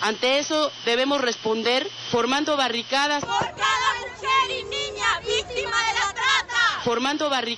Ante eso debemos responder formando barricadas. Por cada mujer y niña víctima de la trata. Formando barricadas.